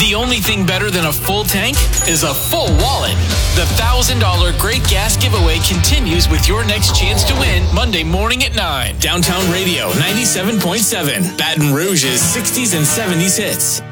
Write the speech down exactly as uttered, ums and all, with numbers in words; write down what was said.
The only thing better than a full tank is a full wallet. The one thousand dollars Great Gas Giveaway continues with your next chance to win Monday morning at nine. Downtown Radio ninety-seven point seven. Baton Rouge's sixties and seventies hits.